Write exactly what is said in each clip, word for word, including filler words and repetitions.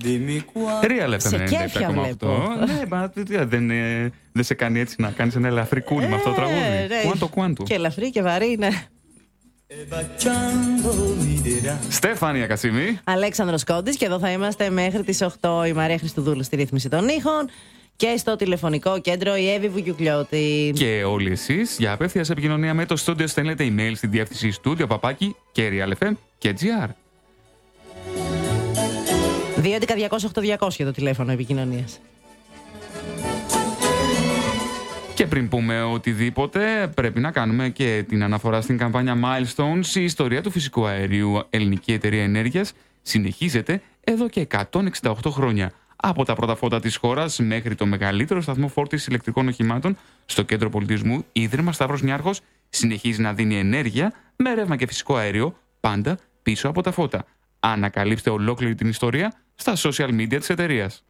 Real εφ εμ ενενήντα επτά κόμμα οκτώ. Ναι, μα δεν, δεν σε κάνει έτσι να κάνεις ένα ελαφρύ κούλι με αυτό το τραγούδι. Κουάντο, κουάντο. Και ελαφρύ και βαρύ, ναι. Στέφανια Κασίμη. Αλέξανδρος Κόντης, και εδώ θα είμαστε μέχρι τις οκτώ. Η Μαρία Χριστουδούλου στη ρύθμιση των ήχων. Και στο τηλεφωνικό κέντρο η Εύη Βουγιουκλιώτη. Και όλοι εσείς για απευθεία επικοινωνία με το στούντιο στέλνετε email στη διεύθυνση στούντιο παπάκι και realfm και gr. δύο έντεκα διακόσια οκτώ διακόσια το τηλέφωνο επικοινωνίας. Και πριν πούμε οτιδήποτε, πρέπει να κάνουμε και την αναφορά στην καμπάνια Milestones. Η ιστορία του φυσικού αερίου Ελληνική Εταιρεία Ενέργειας συνεχίζεται εδώ και εκατόν εξήντα οκτώ χρόνια. Από τα πρώτα φώτα της χώρας μέχρι το μεγαλύτερο σταθμό φόρτισης ηλεκτρικών οχημάτων στο κέντρο πολιτισμού, η Ίδρυμα Σταύρος Νιάρχος συνεχίζει να δίνει ενέργεια με ρεύμα και φυσικό αέριο, πάντα πίσω από τα φώτα. Ανακαλύψτε ολόκληρη την ιστορία στα social media της εταιρείας.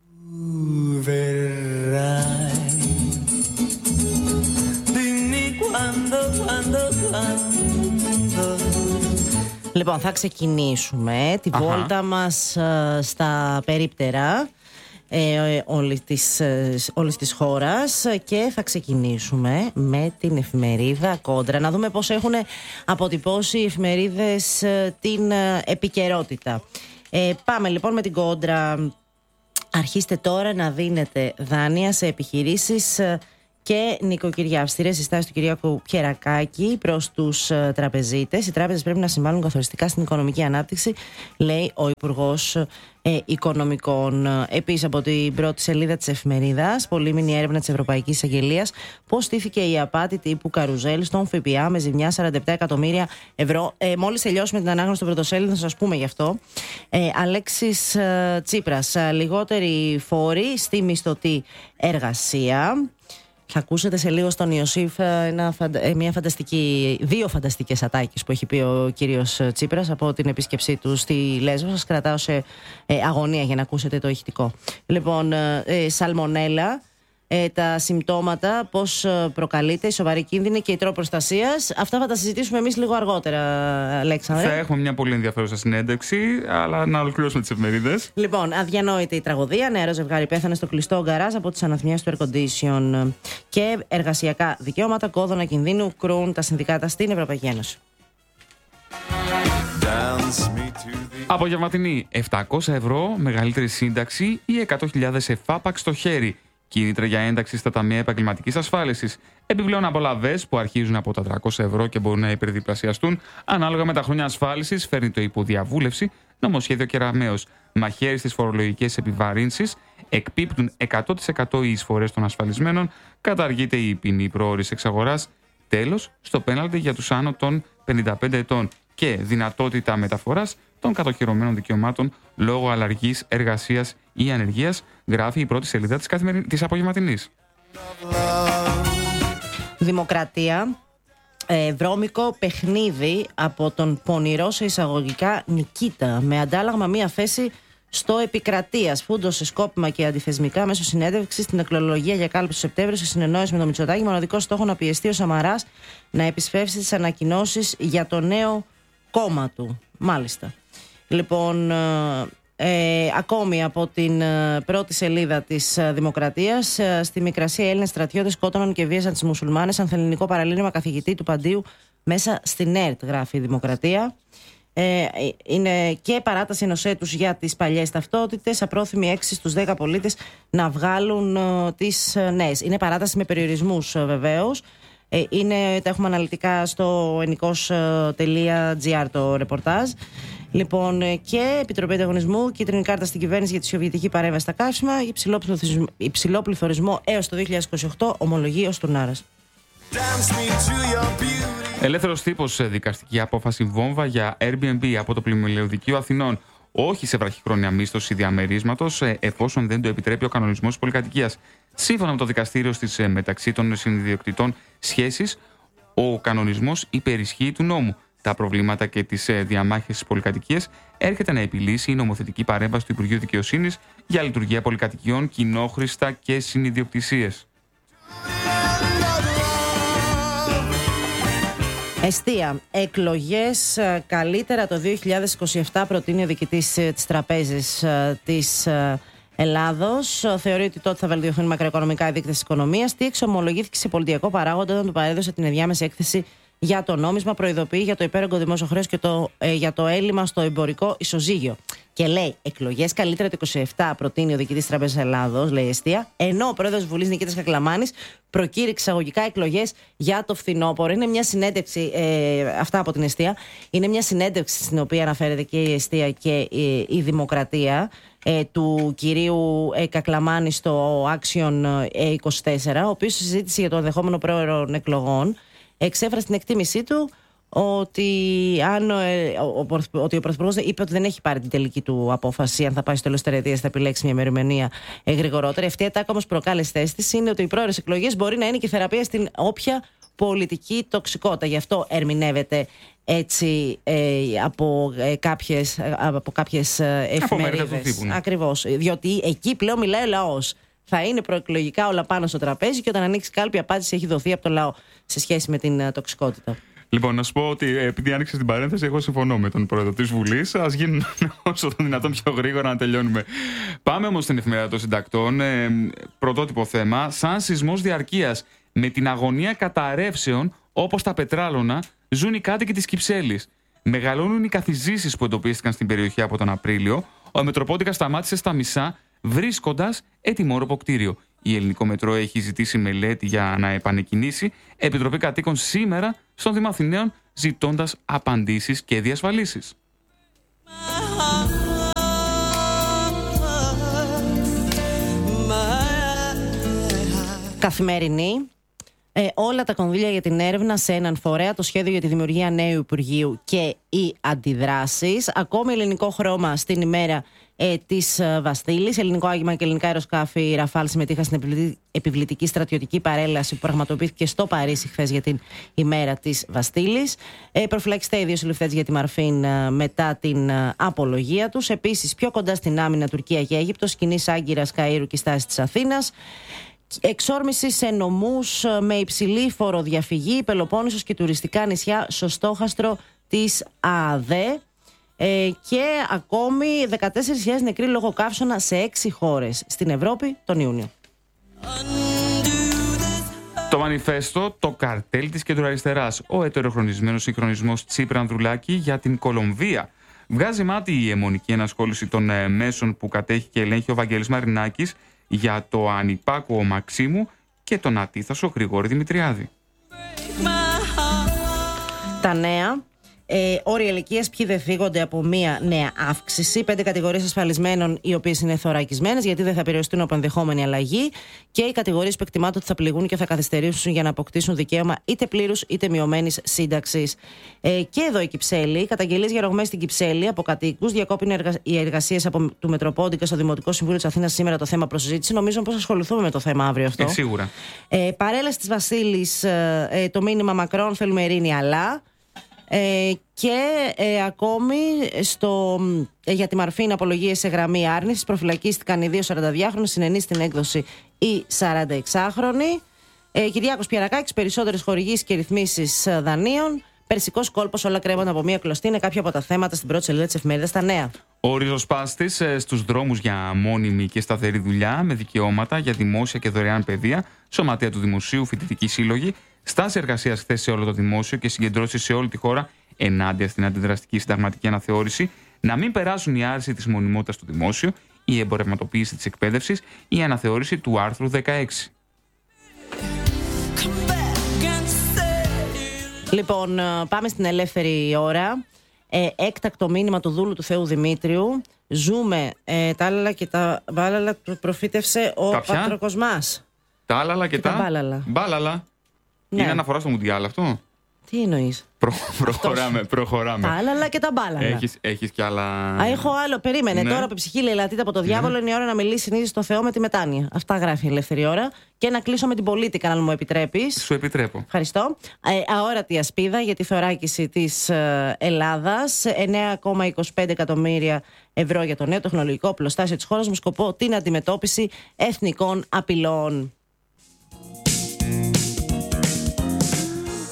Λοιπόν, θα ξεκινήσουμε τη Αχα. βόλτα μας ε, στα περίπτερα ε, όλης, της, ε, όλης της χώρας, και θα ξεκινήσουμε με την εφημερίδα Κόντρα. Να δούμε πώς έχουν αποτυπώσει οι εφημερίδες ε, την ε, επικαιρότητα. Ε, πάμε λοιπόν με την Κόντρα. Αρχίστε τώρα να δίνετε δάνεια σε επιχειρήσεις ε, και νοικοκυριά. Αυστηρές συστάσεις του Κυριάκου Πιερακάκη προς τους uh, τραπεζίτες. Οι τράπεζες πρέπει να συμβάλλουν καθοριστικά στην οικονομική ανάπτυξη, λέει ο Υπουργός ε, Οικονομικών. Επίσης, από την πρώτη σελίδα της εφημερίδας, πολύμηνη έρευνα της Ευρωπαϊκής Εισαγγελίας, πώς στήθηκε η απάτη τύπου καρουζέλ στον ΦΠΑ με ζημιά σαράντα επτά εκατομμύρια ευρώ. Ε, μόλις τελειώσουμε την ανάγνωση των πρωτοσέλιδων, θα σας πούμε γι' αυτό. Ε, Αλέξης ε, Τσίπρας, λιγότεροι φόροι στη μισθωτή εργασία. Θα ακούσετε σε λίγο στον Ιωσήφ ένα, μια φανταστική, δύο φανταστικές ατάκες που έχει πει ο κύριος Τσίπρας από την επίσκεψή του στη Λέσβο. Σας κρατάω σε ε, αγωνία για να ακούσετε το ηχητικό. Λοιπόν, ε, σαλμονέλα, ε, τα συμπτώματα, πώς προκαλείται, η σοβαρή κίνδυνη και η τρόπος προστασίας. Αυτά θα τα συζητήσουμε εμείς λίγο αργότερα, Αλέξανδρε. Θα έχουμε μια πολύ ενδιαφέρουσα συνέντευξη, αλλά να ολοκληρώσουμε τις εφημερίδες. Λοιπόν, αδιανόητη η τραγωδία. Νεαρό ζευγάρι πέθανε στο κλειστό γκαράζ από τις αναθυμιές του air condition. Και εργασιακά δικαιώματα, κόδωνα κινδύνου, κρούν τα συνδικάτα στην Ευρωπαϊκή Ένωση. Απογευματινή, επτακόσια ευρώ, μεγαλύτερη σύνταξη ή εκατό χιλιάδες εφάπαξ στο χέρι. Κίνητρα για ένταξη στα ταμεία επαγγελματικής ασφάλισης. Επιπλέον απολαβές που αρχίζουν από τα τριακόσια ευρώ και μπορούν να υπερδιπλασιαστούν ανάλογα με τα χρόνια ασφάλισης, φέρνει το υποδιαβούλευση νομοσχέδιο Κεραμέως. Μαχαίρι στις φορολογικές επιβαρύνσεις, εκπίπτουν εκατό τοις εκατό οι εισφορές των ασφαλισμένων, καταργείται η ποινή προώρης εξαγοράς, τέλος στο πέναλτι για τους άνω των πενήντα πέντε ετών και δυνατότητα μεταφοράς των κατοχυρωμένων δικαιωμάτων λόγω αλλαργής, εργασίας ή ανεργίας, γράφει η πρώτη σελίδα της, καθημερι... της απογευματινής. Δημοκρατία. Ε, βρώμικο παιχνίδι από τον πονηρό σε εισαγωγικά Νικήτα, με αντάλλαγμα μία θέση στο Επικρατείας. Φούντωσε σκόπιμα και αντιθεσμικά μέσω συνέντευξη στην εκλογολογία για κάλυψη του Σεπτέμβριου, σε συνεννόηση με τον Μητσοτάκη, μοναδικό στόχο να πιεστεί ο Σαμαράς να επισφεύσει τις ανακοινώσεις για το νέο κόμμα του. Μάλιστα. Λοιπόν, ε, ακόμη από την ε, πρώτη σελίδα της ε, Δημοκρατίας, ε, στη Μικρασία οι Έλληνες στρατιώτες σκότωναν και βίαζαν τις μουσουλμάνες, ανθελληνικό παραλήρημα καθηγητή του Παντίου μέσα στην ΕΡΤ, γράφει η Δημοκρατία. Ε, είναι και παράταση ενός έτους για τις παλιές ταυτότητες, απρόθυμοι έξι στους δέκα πολίτες να βγάλουν ε, τις ε, νέες. Είναι παράταση με περιορισμούς ε, βεβαίως. Ε, είναι, τα έχουμε αναλυτικά στο ενικός τελεία τζι άρ το ρεπορτάζ. Λοιπόν, και Επιτροπή Ανταγωνισμού, κίτρινη κάρτα στην κυβέρνηση για τη σοβιετική παρέμβαση στα καύσιμα, υψηλό πληθωρισμό, υψηλό πληθωρισμό έως το δύο χιλιάδες είκοσι οκτώ, ομολογεί ο Στουρνάρας. Ελεύθερος τύπος, δικαστική απόφαση βόμβα για Airbnb από το Πλημμυλαιοδικείο Αθηνών. Όχι σε βραχυχρόνια μίσθωση διαμερίσματος, εφόσον δεν το επιτρέπει ο κανονισμός της πολυκατοικίας. Σύμφωνα με το δικαστήριο στις μεταξύ των συνδιοκτητών σχέσεις, ο κανονισμός υπερισχύει του νόμου. Τα προβλήματα και τις διαμάχες στις πολυκατοικίες έρχεται να επιλύσει η νομοθετική παρέμβαση του Υπουργείου Δικαιοσύνης για λειτουργία πολυκατοικιών, κοινόχρηστα και συνιδιοκτησίες. Εστία. Εκλογές καλύτερα το δύο χιλιάδες είκοσι επτά, προτείνει ο διοικητής της Τραπέζης της Ελλάδος. Θεωρεί ότι τότε θα βελτιωθούν μακροοικονομικά οι δείκτες της οικονομίας. Τι εξομολογήθηκε σε πολιτικό παράγοντα όταν του παρέδωσε την ενδιάμεση έκθεση για το νόμισμα, προειδοποιεί για το υπέρογκο δημόσιο χρέος και το, ε, για το έλλειμμα στο εμπορικό ισοζύγιο. Και λέει: εκλογές καλύτερα το είκοσι επτά, προτείνει ο διοικητής της Τραπέζης Ελλάδος, λέει Εστία, ενώ ο πρόεδρος της Βουλής Νικήτας Κακλαμάνης προκήρυξε αγωγικά εκλογές για το φθινόπωρο. Είναι μια συνέντευξη, ε, αυτά από την Εστία, είναι μια συνέντευξη στην οποία αναφέρεται και η Εστία και η, η Δημοκρατία, ε, του κυρίου ε, Κακλαμάνη στο Action ε, είκοσι τέσσερα, ο οποίος συζήτησε για το ενδεχόμενο πρόεδρο εκλογών. Εξέφρασε την εκτίμησή του ότι, αν, ε, ο, ο, ότι ο Πρωθυπουργός είπε ότι δεν έχει πάρει την τελική του απόφαση αν θα πάει στο τέλος της τερετίας, θα επιλέξει μια ημερομηνία ε, γρηγορότερα. Αυτή η ατάκα όμως προκάλεσε αίσθηση είναι ότι οι πρόορες εκλογές μπορεί να είναι και θεραπεία στην όποια πολιτική τοξικότητα. Γι' αυτό ερμηνεύεται έτσι ε, από, ε, κάποιες, από κάποιες εφημερίδες. Ακριβώς. Διότι εκεί πλέον μιλάει ο λαός. Θα είναι προεκλογικά όλα πάνω στο τραπέζι και όταν ανοίξει κάλπη, η απάντηση έχει δοθεί από το λαό σε σχέση με την uh, τοξικότητα. Λοιπόν, να σου πω ότι επειδή άνοιξε την παρένθεση, εγώ συμφωνώ με τον πρόεδρο της Βουλής. Ας γίνουν όσο το δυνατόν πιο γρήγορα να τελειώνουμε. Πάμε όμως στην εφημερίδα των συντακτών. Ε, πρωτότυπο θέμα. Σαν σεισμός διαρκείας με την αγωνία καταρρεύσεων όπως τα πετράλωνα ζουν οι κάτοικοι της Κυψέλης. Μεγαλώνουν οι καθιζήσεις που εντοπίστηκαν στην περιοχή από τον Απρίλιο. Ο Μετροπόντικας σταμάτησε στα μισά, βρίσκοντας ετοιμόρροπο κτίριο. Η Ελληνικό Μετρό έχει ζητήσει μελέτη για να επανεκκινήσει Επιτροπή Κατοίκων σήμερα στον Δήμο Αθηναίων, ζητώντας απαντήσεις και διασφαλίσεις. Καθημερινή. Ε, όλα τα κονδύλια για την έρευνα σε έναν φορέα, το σχέδιο για τη δημιουργία νέου Υπουργείου και οι αντιδράσεις. Ακόμη ελληνικό χρώμα στην ημέρα ε, της ε, Βαστίλης. Ελληνικό άγημα και ελληνικά αεροσκάφη Ραφάλ συμμετείχαν στην επιβλητική στρατιωτική παρέλαση που πραγματοποιήθηκε στο Παρίσι χθες για την ημέρα της Βαστίλης. Ε, προφυλακιστέ οι δύο συλληφθέντες για τη Μαρφίν ε, μετά την ε, απολογία τους. Επίσης, πιο κοντά στην άμυνα Τουρκία και Αίγυπτος, σκηνής Άγκυρας, Καΐρου και στάση της Αθήνας. Εξόρμηση σε νομούς με υψηλή φοροδιαφυγή, Πελοπόννησος και τουριστικά νησιά στο στόχαστρο της ΑΔΕ. Ε, και ακόμη δεκατέσσερις χιλιάδες νεκροί λόγω καύσωνα σε έξι χώρες στην Ευρώπη τον Ιούνιο. Το μανιφέστο, το καρτέλ της κεντροαριστεράς, ο ετεροχρονισμένος συγχρονισμός Τσίπρα-Ανδρουλάκη για την Κολομβία. Βγάζει μάτι η αιμονική ενασχόληση των ε, μέσων που κατέχει και ελέγχει ο Βαγγέλης Μαρινάκης για το ανυπάκουο Μαξίμου και τον ατίθασο Γρηγόρη Δημητριάδη. Τα νέα. Ε, όρια ηλικίας, ποιοι δεν φύγονται από μία νέα αύξηση. Πέντε κατηγορίες ασφαλισμένων, οι οποίες είναι θωρακισμένες, γιατί δεν θα περιοριστούν από ενδεχόμενη αλλαγή. Και οι κατηγορίες που εκτιμάται ότι θα πληγούν και θα καθυστερήσουν για να αποκτήσουν δικαίωμα είτε πλήρους είτε μειωμένης σύνταξης. Ε, και εδώ η Κυψέλη. Καταγγελίες για ρογμές στην Κυψέλη από κατοίκους. Διακόπηνε εργα... οι εργασίες από του Μετροπόντικα στο Δημοτικό Συμβούλιο της Αθήνας σήμερα το θέμα προσυζήτηση. Νομίζω πως ασχοληθούμε με το θέμα αύριο αυτό. Ε, σίγουρα. Ε, παρέλαση της Βασίλης, ε, το μήνυμα Μακρόν, θέλουμε ειρήνη, αλλά. Ε, και ε, ακόμη στο, ε, για τη Μαρφίν απολογίες σε γραμμή άρνησης προφυλακίστηκαν οι δύο σαρανταδυάχρονοι, συνενεί στην έκδοση οι σαρανταεξάχρονοι. ε, Κυριάκος Πιαρακάκης, περισσότερες χορηγήσεις και ρυθμίσεις δανείων. Περσικός κόλπος, όλα κρέμονται από μία κλωστή. Είναι κάποια από τα θέματα στην πρώτη σελίδα της εφημερίδας στα νέα. Ο ριζοσπάστης ε, στους δρόμους για μόνιμη και σταθερή δουλειά με δικαιώματα για δημόσια και δωρεάν παιδεία, Σωματεία του Δημοσίου, Φοιτητική Σύλλογη, στάση εργασίας χθες σε όλο το δημόσιο και συγκεντρώσεις σε όλη τη χώρα ενάντια στην αντιδραστική συνταγματική αναθεώρηση, να μην περάσουν η άρση της μονιμότητας του δημόσιου, η εμπορευματοποίηση της εκπαίδευσης, η αναθεώρηση του άρθρου δεκαέξι. Λοιπόν, πάμε στην ελεύθερη ώρα. Ε, έκτακτο μήνυμα του δούλου του Θεού Δημήτριου. Ζούμε ε, τα άλλαλα και τα μπάλαλα που προφήτευσε ο Πατροκοσμάς. Τα άλλαλα και, και τα, τα μπάλαλα. Μπάλαλα. Ναι. Είναι αναφορά στο Μουντιάλ αυτό. Τι εννοείς? Προ, προχωράμε, προχωράμε. Τα άλλαλα και τα μπάλαλα. Έχεις, έχεις κι άλλα. Α, έχω άλλο. Περίμενε. Ναι. Τώρα που ψυχή λαιλατείται από το διάβολο, ναι. Είναι η ώρα να μιλήσει συνήθως στο Θεό με τη μετάνοια. Αυτά γράφει η ελεύθερη ώρα. Και να κλείσω με την πολίτικα, αν μου επιτρέπεις. Σου επιτρέπω. Ευχαριστώ. Ε, αόρατη ασπίδα για τη θωράκιση της ε, Ελλάδας. εννέα κόμμα είκοσι πέντε εκατομμύρια ευρώ για το νέο τεχνολογικό πλωστάσιο της χώρας με σκοπό την αντιμετώπιση εθνικών απειλών.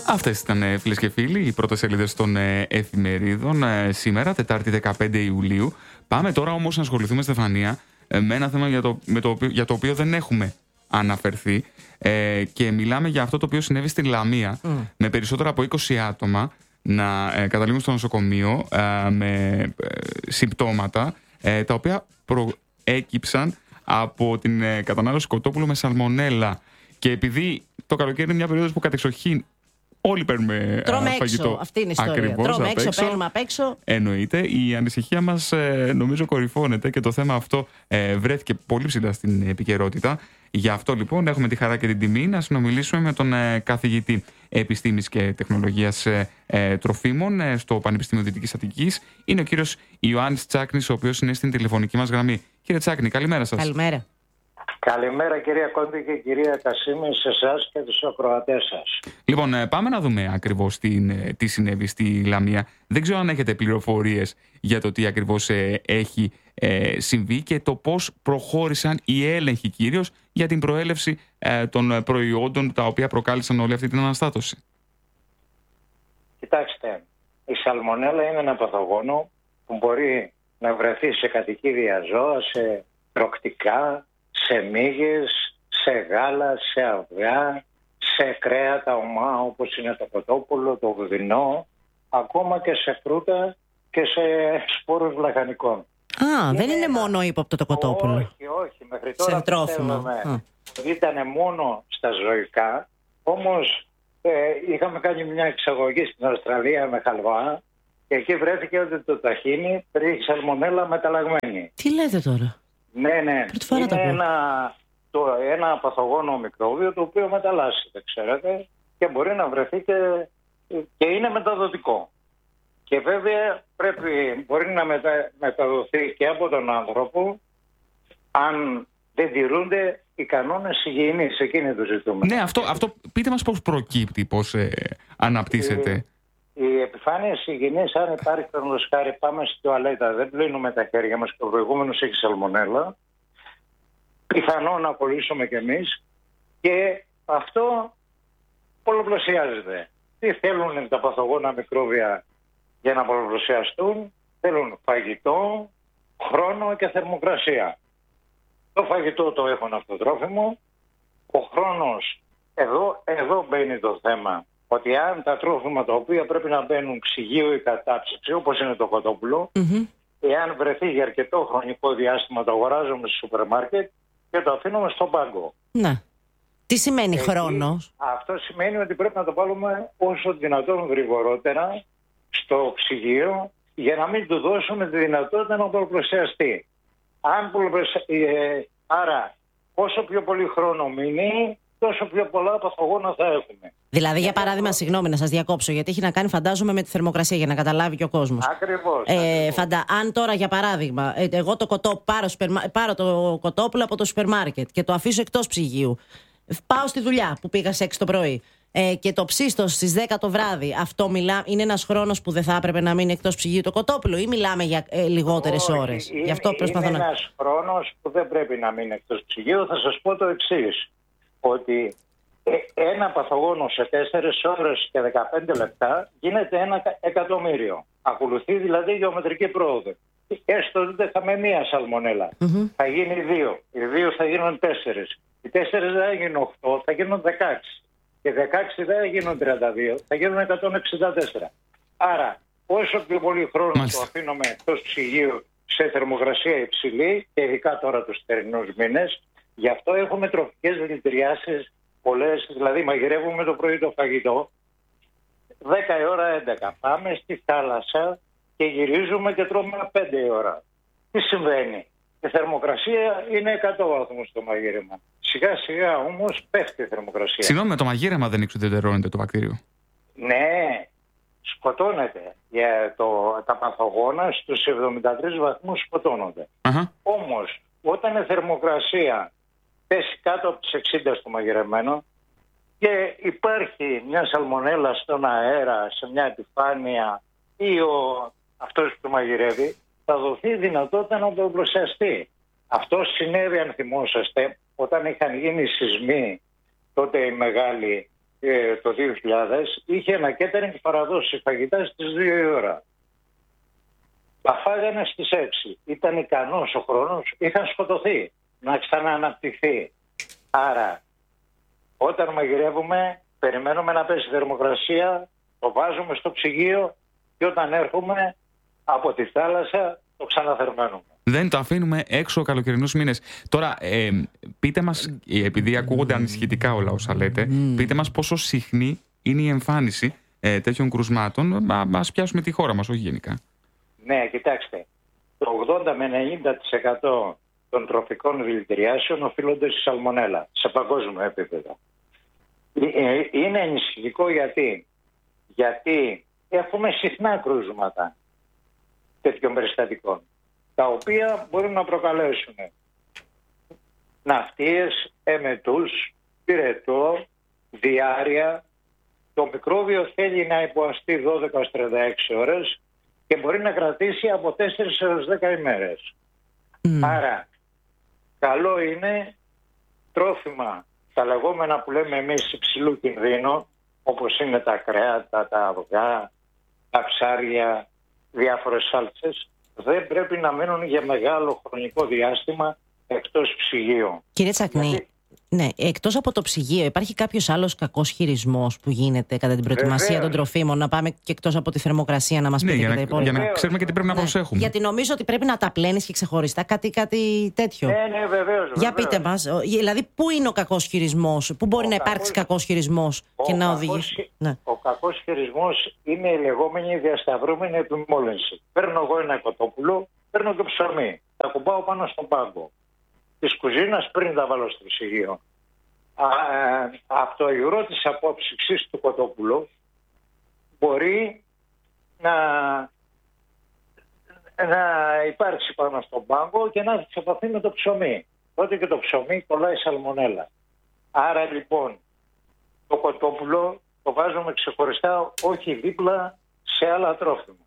Αυτές ήταν, φίλες και φίλοι, οι πρώτες σελίδες των εφημερίδων σήμερα, Τετάρτη δεκαπέντε Ιουλίου. Πάμε τώρα όμως να ασχοληθούμε, Στεφανία, με ένα θέμα για το, με το οποίο, για το οποίο δεν έχουμε αναφερθεί ε, και μιλάμε για αυτό το οποίο συνέβη στη Λαμία, mm. με περισσότερα από είκοσι άτομα να ε, καταλήγουν στο νοσοκομείο ε, με ε, συμπτώματα ε, τα οποία προέκυψαν από την ε, κατανάλωση κοτόπουλου με σαλμονέλα. Και επειδή το καλοκαίρι είναι μια περίοδος που κατεξοχήν όλοι παίρνουμε Τρώμε φαγητό. Έξω. Αυτή είναι η ιστορία. Ακριβώς, Τρώμε έξω, έξω, παίρνουμε απ' έξω. Εννοείται. Η ανησυχία μας ε, νομίζω κορυφώνεται και το θέμα αυτό ε, βρέθηκε πολύ ψηλά στην επικαιρότητα. Γι' αυτό λοιπόν έχουμε τη χαρά και την τιμή να συνομιλήσουμε με τον ε, καθηγητή Επιστήμης και Τεχνολογίας ε, ε, Τροφίμων ε, στο Πανεπιστήμιο Δυτικής Αττικής. Είναι ο κύριος Ιωάννης Τσάκνης, ο οποίος είναι στην τηλεφωνική μας γραμμή. Κύριε Τσάκνη, καλημέρα σας. Καλημέρα. Καλημέρα κυρία Κόντη και κυρία Κασίμη, σε εσάς και τους ακροατές σας. Λοιπόν, πάμε να δούμε ακριβώς τι, τι συνέβη στη Λαμία. Δεν ξέρω αν έχετε πληροφορίες για το τι ακριβώς ε, έχει ε, συμβεί και το πώς προχώρησαν οι έλεγχοι κυρίως για την προέλευση ε, των προϊόντων τα οποία προκάλεσαν όλη αυτή την αναστάτωση. Κοιτάξτε, η σαλμονέλα είναι ένα παθογόνο που μπορεί να βρεθεί σε κατοικίδια ζώα, σε τροκτικά, σε μύγες, σε γάλα, σε αυγά, σε κρέατα ομά όπως είναι το κοτόπουλο, το βουδινό, ακόμα και σε φρούτα και σε σπόρους λαχανικών. Α, είναι δεν είναι ένα... μόνο ύποπτο το κοτόπουλο. Όχι, όχι. Μέχρι τώρα σε τρόφιμα. Ήταν μόνο στα ζωικά, όμως ε, είχαμε κάνει μια εξαγωγή στην Αυστραλία με χαλβά και εκεί βρέθηκε ότι το ταχίνι περιέχει σαλμονέλα μεταλλαγμένη. Τι λέτε τώρα? Ναι, ναι. Είναι ένα, το, ένα παθογόνο μικρόβιο το οποίο μεταλλάσσεται, ξέρετε, και μπορεί να βρεθεί και, και είναι μεταδοτικό. Και βέβαια πρέπει, μπορεί να μετα, μεταδοθεί και από τον άνθρωπο αν δεν τηρούνται οι κανόνες υγιεινής. Εκείνη το ζητούμενο. Ναι, αυτό, αυτό πείτε μας πώς προκύπτει, πώς ε, αναπτύσσεται. Η, η επιφάνεια υγιεινής, αν υπάρχει παραδείγματος χάρη, πάμε στη τουαλέτα, δεν πλύνουμε τα χέρια μας και ο προηγούμενος έχει σαλμονέλα, πιθανό να κολλήσουμε κι εμείς και αυτό πολλαπλασιάζεται. Τι θέλουν τα παθογόνα μικρόβια για να πολλαπλασιαστούν? Θέλουν φαγητό, χρόνο και θερμοκρασία. Το φαγητό το έχουν αυτό το τρόφιμο. Ο χρόνος, εδώ, εδώ μπαίνει το θέμα. Ότι αν τα τρόφιμα τα οποία πρέπει να μπαίνουν ψυγείο ή κατάψυξη, όπως είναι το κοτόπουλο, mm-hmm. εάν βρεθεί για αρκετό χρονικό διάστημα, το αγοράζουμε στο σούπερ μάρκετ και το αφήνουμε στον πάγκο. Ναι. Τι σημαίνει Εκεί, χρόνος? Αυτό σημαίνει ότι πρέπει να το βάλουμε όσο δυνατόν γρηγορότερα στο ψυγείο για να μην του δώσουμε τη δυνατότητα να πολλαπλασιαστεί. Αν πολλαπλασια... ε, άρα, όσο πιο πολύ χρόνο μείνει, τόσο πιο πολλά παθογόνα θα έχουμε. Δηλαδή, για παράδειγμα, συγγνώμη να σας διακόψω, γιατί έχει να κάνει, φαντάζομαι, με τη θερμοκρασία για να καταλάβει και ο κόσμος. Ακριβώς. Ε, ακριβώς. Φαντα... Αν τώρα, για παράδειγμα, εγώ το κοτό... πάρω, σπερμα... πάρω το κοτόπουλο από το σούπερ μάρκετ και το αφήσω εκτός ψυγείου. Πάω στη δουλειά που πήγα σε έξι το πρωί. Ε, και το ψίστο στις δέκα το βράδυ, αυτό μιλά... είναι ένας χρόνος που δεν θα έπρεπε να μείνει εκτός ψυγείου το κοτόπουλο, ή μιλάμε για ε, λιγότερες Όχι, ώρες? Είναι, Γι' αυτό προσπαθώ είναι να... ένας χρόνος που δεν πρέπει να μείνει εκτός ψυγείου. Θα σας πω το εξής. Ότι ένα παθογόνο σε τέσσερις ώρες και δεκαπέντε λεπτά γίνεται ένα εκατομμύριο. Ακολουθεί δηλαδή γεωμετρική πρόοδο. Έστω ότι δεν θα με μία σαλμονέλα. Mm-hmm. Θα γίνει δύο. Οι δύο θα γίνουν τέσσερις. Οι τέσσερις δεν θα γίνουν οκτώ, θα γίνουν δεκαέξι. Και δεκαέξι δεν θα γίνουν τριάντα δύο, θα γίνουν εκατόν εξήντα τέσσερα. Άρα, όσο πιο πολύ χρόνο Μάλιστα. το αφήνουμε εκτός ψυγείου σε θερμοκρασία υψηλή, και ειδικά τώρα τους θερινούς μήνες, γι' αυτό έχουμε τροφικές δηλητηριάσεις πολλές, δηλαδή μαγειρεύουμε το πρωί το φαγητό, δέκα η ώρα έντεκα. Πάμε στη θάλασσα και γυρίζουμε και τρώμε πέντε η ώρα. Τι συμβαίνει? Η θερμοκρασία είναι εκατό βαθμούς το μαγείρεμα. Σιγά σιγά όμως πέφτει η θερμοκρασία. Συγγνώμη, με το μαγείρεμα δεν εξουδετερώνεται το βακτήριο? Ναι, σκοτώνεται. Για το, τα παθογόνα στους εβδομήντα τρεις βαθμούς σκοτώνονται. Uh-huh. Όμως, όταν η θερμοκρασία πέσει κάτω από τις εξήντα στο μαγειρεμένο και υπάρχει μια σαλμονέλα στον αέρα, σε μια επιφάνεια ή ο, αυτός που μαγειρεύει, θα δοθεί δυνατότητα να το πλωσιαστεί. Αυτό συνέβη, αν θυμόσαστε, όταν είχαν γίνει σεισμοί τότε οι μεγάλοι ε, το δύο χιλιάδες είχε ένα catering παραδώσει φαγητά στις δύο η ώρα. Τα φάγανε στις έξι. Ήταν ικανός ο χρόνος, είχαν σκοτωθεί να ξανααναπτυχθεί. Άρα όταν μαγειρεύουμε περιμένουμε να πέσει θερμοκρασία, το βάζουμε στο ψυγείο και όταν έρχομαι από τη θάλασσα το ξαναθερμαίνουμε. Δεν το αφήνουμε έξω καλοκαιρινούς μήνες. Τώρα, ε, πείτε μας, επειδή ακούγονται ανησυχητικά όλα όσα λέτε, mm. πείτε μας πόσο συχνή είναι η εμφάνιση ε, τέτοιων κρουσμάτων. Μα μας πιάσουμε τη χώρα μας, όχι γενικά. Ναι, κοιτάξτε. Το ογδόντα με ενενήντα τοις εκατό των τροφικών δηλητηριάσεων οφείλονται στη σαλμονέλα, σε παγκόσμιο επίπεδο. Είναι ενισχυτικό γιατί, γιατί έχουμε συχνά κρούσματα τέτοιων περιστατικών, τα οποία μπορούν να προκαλέσουν ναυτίες, εμετούς, πυρετό, διάρρεια. Το μικρόβιο θέλει να υποαστεί δώδεκα με τριάντα έξι ώρες και μπορεί να κρατήσει από τέσσερις έως δέκα ημέρες. Mm. Άρα, καλό είναι τρόφιμα, τα λεγόμενα που λέμε εμείς υψηλού κινδύνου, όπως είναι τα κρέατα, τα αυγά, τα ψάρια, διάφορες σάλτσες, δεν πρέπει να μείνουν για μεγάλο χρονικό διάστημα εκτός ψυγείου. Κύριε Τσακνή, Γιατί... ναι, εκτός από το ψυγείο υπάρχει κάποιος άλλος κακός χειρισμός που γίνεται κατά την προετοιμασία Βεβαίως. των τροφίμων? Να πάμε και εκτός από τη θερμοκρασία να μας ναι, πείτε για, και τα υπόλοιπα. Για να ξέρουμε και τι πρέπει να ναι. προσέχουμε. Γιατί νομίζω ότι πρέπει να τα πλένεις και ξεχωριστά, κάτι, κάτι τέτοιο. Ναι, ναι, βεβαίως. Για πείτε μας, δηλαδή πού είναι ο κακός χειρισμός, πού μπορεί ο να υπάρξει κακός, κακός χειρισμός και να οδηγήσει. Ναι. Ο κακός χειρισμός είναι η λεγόμενη διασταυρούμενη επιμόλυνση. Παίρνω εγώ ένα κοτόπουλο, παίρνω το ψωμί, τα κουμπάω πάνω στον πάγκο της κουζίνας πριν τα βάλω στο ψυγείο. Α, από το υγρό της απόψυξης του κοτόπουλου μπορεί να, να υπάρξει πάνω στον πάγκο και να έρθει σε επαφή με το ψωμί. Τότε και το ψωμί κολλάει σαλμονέλα. Άρα λοιπόν το κοτόπουλο το βάζουμε ξεχωριστά, όχι δίπλα σε άλλα τρόφιμα.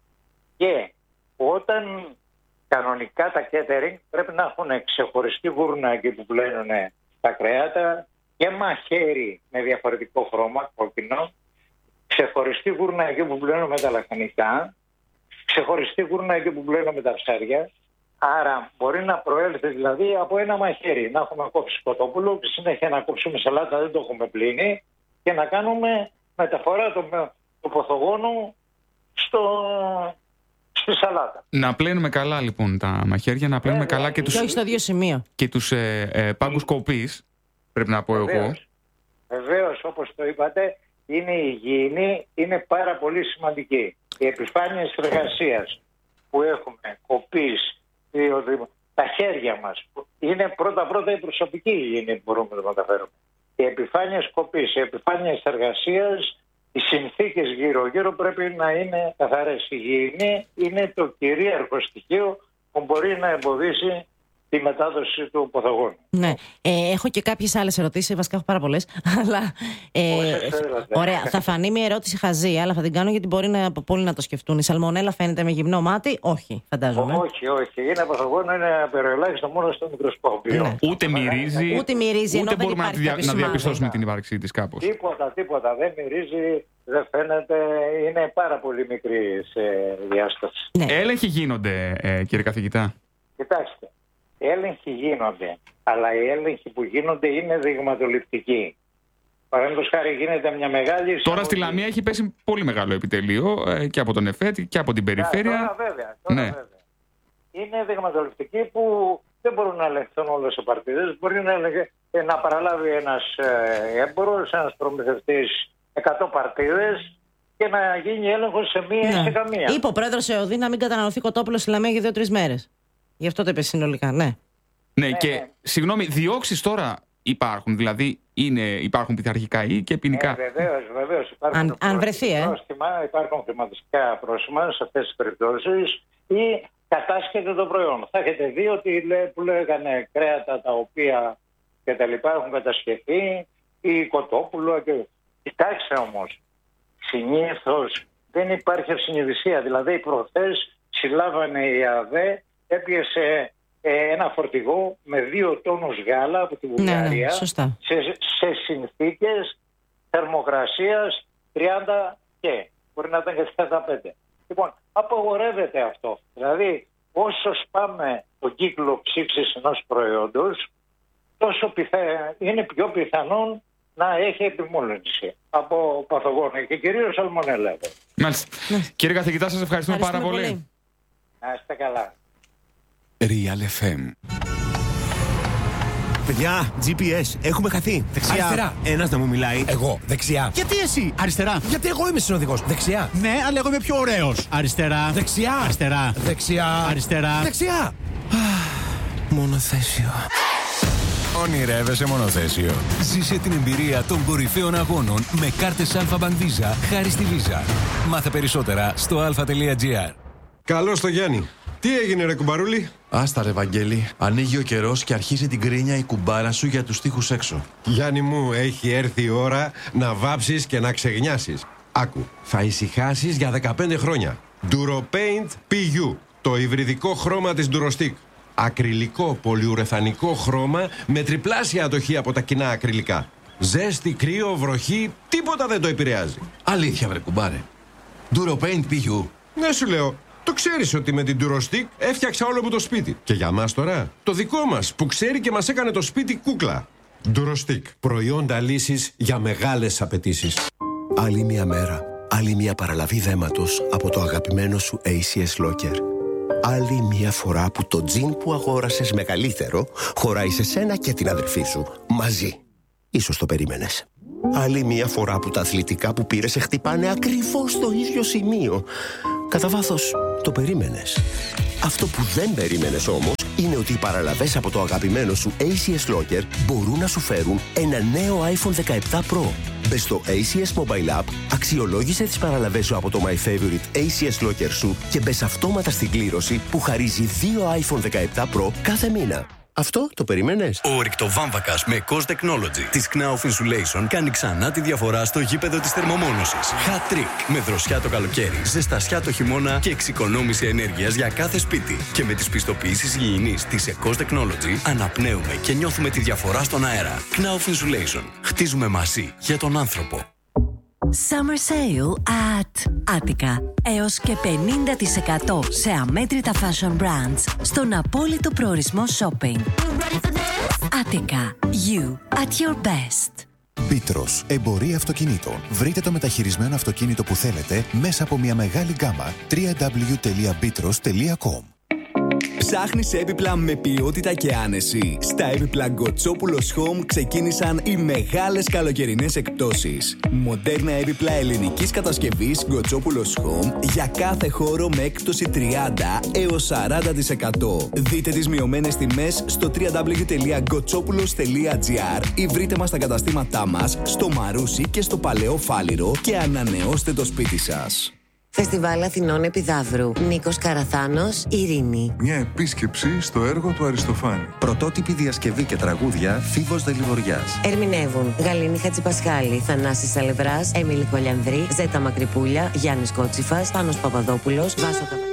Και όταν κανονικά τα catering πρέπει να έχουν ξεχωριστή γούρνα εκεί που πλένουν τα κρέατα και μαχαίρι με διαφορετικό χρώμα, κόκκινο, ξεχωριστή γούρνα εκεί που πλένουν τα λαχανικά, ξεχωριστή γούρνα εκεί που πλένουν τα ψάρια. Άρα μπορεί να προέλθει δηλαδή από ένα μαχαίρι, να έχουμε κόψει κοτόπουλο και συνέχεια να κόψουμε σαλάτα, δεν το έχουμε πλύνει, και να κάνουμε μεταφορά του το ποθογόνου στο... στη σαλάτα. Να πλένουμε καλά λοιπόν τα μαχαίρια, να πλένουμε Βέβαια, καλά και τους, όχι στο ίδιο σημείο. Και τους ε, ε, πάγκους κοπής, πρέπει να πω Βεβαίως. εγώ. Βεβαίως, όπως το είπατε, είναι η υγιεινή, είναι πάρα πολύ σημαντική. Οι επιφάνειες εργασίας που έχουμε, κοπής, τα χέρια μας, είναι πρώτα-πρώτα η προσωπική υγιεινή που μπορούμε να μεταφέρουμε. Οι επιφάνειες κοπής, οι επιφάνειες εργασίας, οι συνθήκες γύρω-γύρω πρέπει να είναι καθαρές. Η υγιεινή είναι το κυρίαρχο στοιχείο που μπορεί να εμποδίσει τη μετάδοση του ποθογόνου. Ναι. Ε, έχω και κάποιες άλλες ερωτήσεις, βασικά έχω πάρα πολλές. Αλλά, ε, ωραία, θα φανεί μια ερώτηση χαζή, αλλά θα την κάνω γιατί μπορεί να, πολλοί να το σκεφτούν. Η σαλμονέλα φαίνεται με γυμνό μάτι? Όχι, φαντάζομαι. Όχι, όχι. Είναι παθογόνο, είναι απεριολάχιστο μόνο στο μικροσκόπιο. Ναι. Ούτε μυρίζει, ούτε, μυρίζει, ούτε μπορούμε να, δια, να διαπιστώσουμε την ύπαρξή της κάπως. Τίποτα, τίποτα. Δεν μυρίζει, δεν φαίνεται. Είναι πάρα πολύ μικρή σε διάσταση. Ναι. Έλεγχοι γίνονται, ε, κύριε καθηγητά? Κοιτάξτε. Οι έλεγχοι γίνονται, αλλά οι έλεγχοι που γίνονται είναι δειγματοληπτικοί. Παραδείγματος χάρη γίνεται μια μεγάλη... Τώρα εισαγωγή. Στη Λαμία έχει πέσει πολύ μεγάλο επιτελείο ε, και από τον ΕΦΕΤ και από την περιφέρεια. Τώρα βέβαια, τώρα ναι. βέβαια. Είναι δειγματοληπτικοί που δεν μπορούν να ελεγχθούν όλες οι παρτίδες. Μπορεί να, να παραλάβει ένας έμπορος, ένας προμηθευτής εκατό παρτίδες και να γίνει έλεγχος σε μία ή ναι. σε καμία. Είπε ο πρόεδρος ΕΟΔΗ να μην καταναλωθεί κοτόπουλο στη Λαμία για δύο-τρεις μέρες. Γι' αυτό το είπε συνολικά, ναι. Ναι, ναι και ναι. Συγγνώμη, διώξεις τώρα υπάρχουν, δηλαδή είναι, υπάρχουν πειθαρχικά ή και ποινικά? Ε, βεβαίως, βεβαίως. Υπάρχουν αν, αν βρεθεί, ε. πρόστιμα, υπάρχουν χρηματιστικά πρόσημα σε αυτές τις περιπτώσεις ή κατάσχεται το προϊόν. Θα έχετε δει ότι που λέγανε κρέατα τα οποία και τα λοιπά έχουν κατασχεθεί ή κοτόπουλο. Και... Κοιτάξτε όμως, συνήθως δεν υπάρχει ευσυνειδησία. Δηλαδή προχθές συλλάβανε η ΑΔΕ, έπιασε ε, ένα φορτηγό με δύο τόνους γάλα από τη Βουλγαρία, ναι, ναι, σωστά. σε, σε συνθήκες θερμοκρασίας τριάντα και μπορεί να ήταν και τριάντα πέντε. Λοιπόν, απαγορεύεται αυτό. Δηλαδή, όσο σπάμε τον κύκλο ψήξης ενός προϊόντος, τόσο πιθα... είναι πιο πιθανόν να έχει επιμόλυνση από παθογόνο και κυρίως σαλμονέλα. Μάλιστα. Ναι. Κύριε καθηγητά, σας ευχαριστούμε, ευχαριστούμε πάρα πολύ. πολύ. Να είστε καλά. Real εφ εμ. Παιδιά, τζι πι ες, έχουμε χαθεί. Δεξιά. Αριστερά. Ένας να μου μιλάει. Εγώ. Δεξιά. Γιατί εσύ? Αριστερά. Γιατί εγώ είμαι συνοδηγός. Δεξιά. Ναι, αλλά εγώ είμαι πιο ωραίος. Αριστερά. Δεξιά. Αριστερά. Δεξιά. Αριστερά. Δεξιά. Μονοθέσιο. Ονειρεύεσαι μονοθέσιο. Ζήσε την εμπειρία των κορυφαίων αγώνων με κάρτες Alpha Bank Visa χάρη στη Visa. Μάθε περισσότερα στο αλφα τελεία τζι άρ. Καλώς το Γιάννη. Τι έγινε ρε κουμπαρούλη? Άστα ρε Βαγγέλη, ανοίγει ο καιρός και αρχίζει την κρίνια η κουμπάρα σου για τους τοίχους έξω. Γιάννη μου, έχει έρθει η ώρα να βάψεις και να ξεγνιάσεις. Άκου, θα ησυχάσεις για δεκαπέντε χρόνια. DuroPaint πι γιου, το υβριδικό χρώμα της Durostick. Ακριλικό πολυουρεθανικό χρώμα με τριπλάσια ατοχή από τα κοινά ακριλικά. Ζέστη, κρύο, βροχή, τίποτα δεν το επηρεάζει. Αλήθεια βρε κουμπάρε. DuroPaint πι γιου. Ναι σου λέω. Το ξέρεις ότι με την Durostick έφτιαξα όλο μου το σπίτι. Και για μας τώρα, το δικό μας που ξέρει και μας έκανε το σπίτι κούκλα. Durostick. Προϊόντα λύσης για μεγάλες απαιτήσεις. Άλλη μια μέρα, άλλη μια παραλαβή δέματος από το αγαπημένο σου έι σι ες Locker. Άλλη μια φορά που το τζιν που αγόρασες μεγαλύτερο χωράει σε σένα και την αδερφή σου μαζί. Ίσως το περίμενες. Άλλη μια φορά που τα αθλητικά που πήρες σε χτυπάνε ακριβώς στο ίδιο σημείο. Κατά βάθος, το περίμενες. Αυτό που δεν περίμενες όμως είναι ότι οι παραλαβές από το αγαπημένο σου έι σι ες Locker μπορούν να σου φέρουν ένα νέο άιφον δεκαεπτά Pro. Μπες στο έι σι ες Mobile App, αξιολόγησε τις παραλαβές σου από το My Favorite έι σι ες Locker σου και μπες αυτόματα στην κλήρωση που χαρίζει δύο άιφον δεκαεπτά Pro κάθε μήνα. Αυτό το περιμένες? Ο ορυκτοβάμβακας με Cos Technology της Knauf Insulation κάνει ξανά τη διαφορά στο γήπεδο της θερμομόνωσης. Hat trick με δροσιά το καλοκαίρι, ζεστασιά το χειμώνα και εξοικονόμηση ενέργειας για κάθε σπίτι. Και με τις πιστοποιήσεις υγιεινής της Cos Technology αναπνέουμε και νιώθουμε τη διαφορά στον αέρα. Knauf Insulation. Χτίζουμε μαζί για τον άνθρωπο. Summer Sale at Attica. Έως και πενήντα τοις εκατό σε αμέτρητα fashion brands στον απόλυτο προορισμό shopping. Attica. You at your best. Bítρος, εμπορία αυτοκινήτων. Βρείτε το μεταχειρισμένο αυτοκίνητο που θέλετε μέσα από μια μεγάλη γκάμα. double-u double-u double-u τελεία bítρος τελεία com. Ψάχνεις έπιπλα με ποιότητα και άνεση? Στα έπιπλα Γκοτσόπουλος Home ξεκίνησαν οι μεγάλες καλοκαιρινές εκπτώσεις. Μοντέρνα έπιπλα ελληνικής κατασκευής Γκοτσόπουλος Home για κάθε χώρο με έκπτωση τριάντα έως σαράντα τοις εκατό. Δείτε τις μειωμένες τιμές στο double-u double-u double-u τελεία γκοτσόπουλος τελεία τζι άρ ή βρείτε μας στα καταστήματά μας στο Μαρούσι και στο Παλαιό Φάληρο και ανανεώστε το σπίτι σας. Φεστιβάλ Αθηνών Επιδαύρου. Νίκος Καραθάνος, Ειρήνη. Μια επίσκεψη στο έργο του Αριστοφάνη. Πρωτότυπη διασκευή και τραγούδια Φίβος Δελιβοριάς. Ερμηνεύουν Γαλήνη Χατζηπασχάλη, Θανάσης Σαλευράς, Έμιλη Κολιανδρή, Ζέτα Μακρυπούλια, Γιάννης Κότσιφας, Πάνος Παπαδόπουλος, Βάσο Καπα...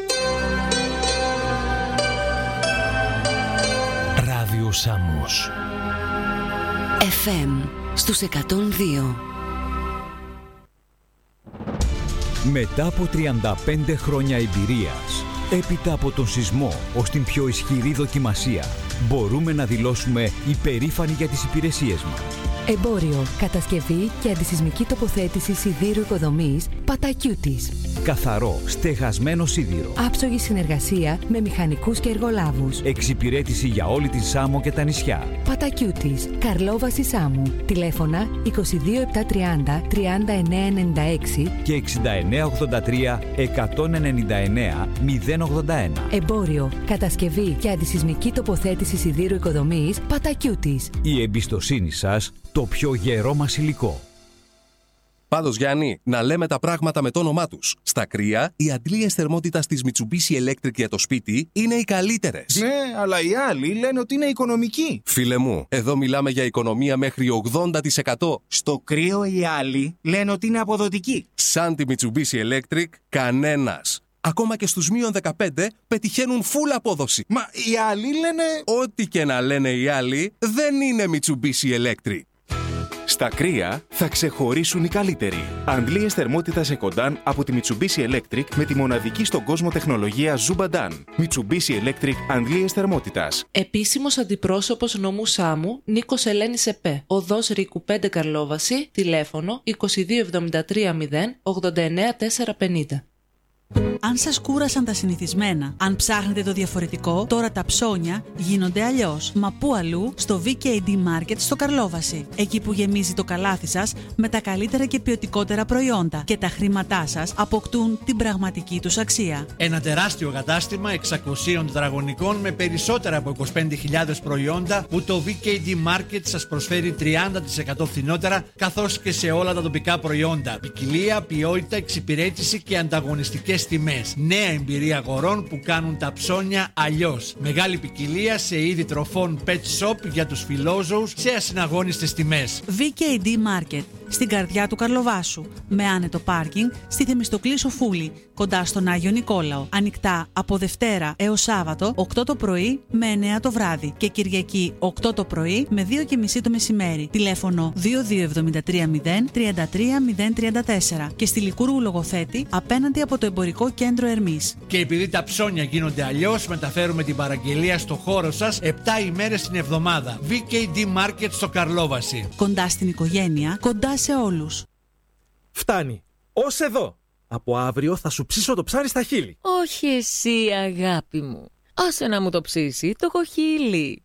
Ράδιο Σάμος εφ εμ στους εκατόν δύο. Μετά από τριάντα πέντε χρόνια εμπειρίας, έπειτα από τον σεισμό ως την πιο ισχυρή δοκιμασία, μπορούμε να δηλώσουμε υπερήφανοι για τις υπηρεσίες μας. Εμπόριο, κατασκευή και αντισεισμική τοποθέτηση σιδήρου οικοδομής Πατακιούτης. Καθαρό, στεγασμένο σίδηρο. Άψογη συνεργασία με μηχανικούς και εργολάβους. Εξυπηρέτηση για όλη την Σάμο και τα νησιά. Πατακιούτης, Καρλόβαση Σάμου. Τηλέφωνα είκοσι δύο επτακόσια τριάντα τριάντα εννέα ενενήντα έξι και εξήντα εννέα ογδόντα τρία εκατόν ενενήντα εννέα μηδέν ογδόντα ένα. Εμπόριο, κατασκευή και αντισεισμική τοποθέτηση σιδήρου οικοδομής Πατακιούτης. Η εμπιστοσύνη σας, το πιο γερό μας υλικό. Πάντως Γιάννη, να λέμε τα πράγματα με το όνομά τους. Στα κρύα, οι αντλίες θερμότητας της Mitsubishi Electric για το σπίτι είναι οι καλύτερες. Ναι, αλλά οι άλλοι λένε ότι είναι οικονομική. Φίλε μου, εδώ μιλάμε για οικονομία μέχρι ογδόντα τοις εκατό. Στο κρύο οι άλλοι λένε ότι είναι αποδοτική. Σαν τη Mitsubishi Electric, κανένας. Ακόμα και στους μείον δεκαπέντε πετυχαίνουν full απόδοση. Μα οι άλλοι λένε... Ό,τι και να λένε οι άλλοι, δεν είναι Mitsubishi Electric. Στα κρύα θα ξεχωρίσουν οι καλύτεροι. Αντλίες θερμότητας Ecodan από τη Mitsubishi Electric με τη μοναδική στον κόσμο τεχνολογία Zubadan. Mitsubishi Electric αντλίες θερμότητας. Επίσημος αντιπρόσωπος νομού Σάμου Νίκος Ελένης ΕΠΕ. Οδός Ρίκου πέντε Καρλόβαση. Τηλέφωνο είκοσι δύο εβδομήντα τρία μηδέν ογδόντα εννέα τετρακόσια πενήντα. Αν σας κούρασαν τα συνηθισμένα, αν ψάχνετε το διαφορετικό, τώρα τα ψώνια γίνονται αλλιώς. Μα πού αλλού? Στο βι κέι ντι Market στο Καρλόβαση. Εκεί που γεμίζει το καλάθι σας με τα καλύτερα και ποιοτικότερα προϊόντα και τα χρήματά σας αποκτούν την πραγματική τους αξία. Ένα τεράστιο κατάστημα εξακοσίων τετραγωνικών με περισσότερα από είκοσι πέντε χιλιάδες προϊόντα που το βι κέι ντι Market σας προσφέρει τριάντα τοις εκατό φθηνότερα, καθώς και σε όλα τα τοπικά προϊόντα. Ποικιλία, ποιότητα, εξυπηρέτηση και ανταγωνιστικές τιμές. Νέα εμπειρία αγορών που κάνουν τα ψώνια αλλιώς. Μεγάλη ποικιλία σε είδη τροφών pet shop για τους φιλόζωους σε ασυναγώνιστες τιμές. βι κέι ντι Market, στην καρδιά του Καρλοβάσου. Με άνετο πάρκινγκ στη Θεμιστοκλή Σοφούλη, κοντά στον Άγιο Νικόλαο. Ανοιχτά από Δευτέρα έως Σάββατο, οκτώ το πρωί με εννέα το βράδυ. Και Κυριακή, οκτώ το πρωί με δύο και μισή το μεσημέρι. Τηλέφωνο δύο δύο εβδομήντα τρία μηδέν τριάντα τρία μηδέν τριάντα τέσσερα. Και στη Λικούργου Λογοθέτη, απέναντι από το Εμπορικό Κέντρο Ερμής. Και επειδή τα ψώνια γίνονται αλλιώς, μεταφέρουμε την παραγγελία στο χώρο σας επτά ημέρες την εβδομάδα. βι κέι ντι Market στο Καρλόβαση. Κοντά στην οικογένεια, κοντά σε όλους. Φτάνει. Ως εδώ. Από αύριο θα σου ψήσω το ψάρι στα χείλη. Όχι εσύ, αγάπη μου. Άσε να μου το ψήσει το κοχύλι.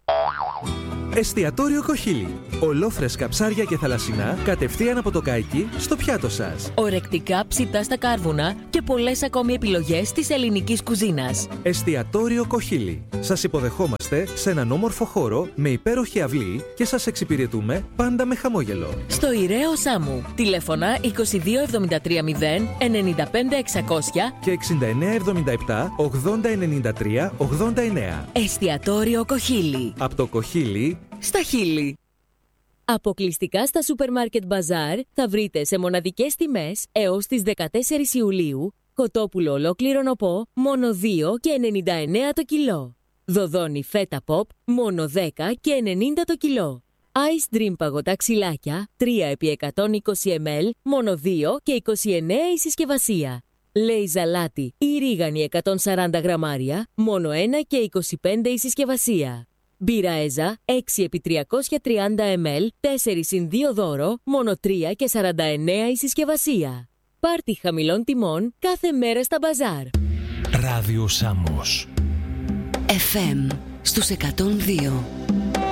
Εστιατόριο Κοχύλι. Ολόφρεσκα ψάρια και θαλασσινά κατευθείαν από το καϊκί στο πιάτο σας. Ορεκτικά ψητά στα κάρβουνα και πολλές ακόμη επιλογές της ελληνικής κουζίνας. Εστιατόριο Κοχύλι. Σας υποδεχόμαστε σε έναν όμορφο χώρο με υπέροχη αυλή και σας εξυπηρετούμε πάντα με χαμόγελο. Στο Ιραίο Σάμου. Τηλέφωνα είκοσι δύο εβδομήντα τρία μηδέν ενενήντα πέντε εξακόσια και εξήντα εννέα εβδομήντα επτά ογδόντα ενενήντα τρία ογδόντα εννέα. Εστιατόριο Κοχύλι. Από το Κοχύλι στα χείλη. Αποκλειστικά στα Supermarket Bazaar θα βρείτε σε μοναδικές τιμές έως τις δεκατέσσερις Ιουλίου κοτόπουλο ολόκληρο νοπό μόνο δύο και ενενήντα εννέα το κιλό. Δοδόνι φέτα pop μόνο δέκα και ενενήντα το κιλό. Ice Dream παγωτά ξυλάκια τρία επί εκατόν είκοσι μιλιλίτρα μόνο δύο και είκοσι εννέα η συσκευασία. Λέι ζαλάτι ή ρίγανη εκατόν σαράντα γραμμάρια μόνο ένα και είκοσι πέντε η συσκευασία. Μπύρα Έζα έξι επί τριακόσια τριάντα μιλιλίτρα τέσσερα συν δύο δώρο μόνο τρία και σαράντα εννέα η συσκευασία. Πάρτι χαμηλών τιμών κάθε μέρα στα μπαζάρ. Ράδιο Σάμος εφ εμ στους εκατόν δύο.